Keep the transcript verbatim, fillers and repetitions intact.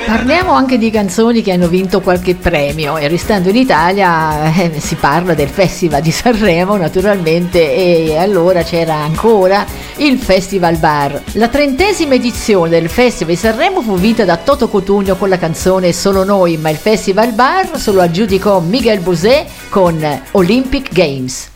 Parliamo anche di canzoni che hanno vinto qualche premio e restando in Italia eh, si parla del Festival di Sanremo naturalmente, e allora c'era ancora il Festival Bar. La trentesima edizione del Festival di Sanremo fu vinta da Toto Cutugno con la canzone Solo Noi, ma il Festival Bar se lo aggiudicò Miguel Bosé con Olympic Games.